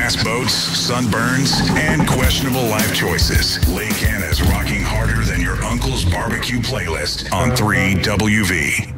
Fast boats, sunburns, and questionable life choices. Lake Anna's rocking harder than your uncle's barbecue playlist on 3WV.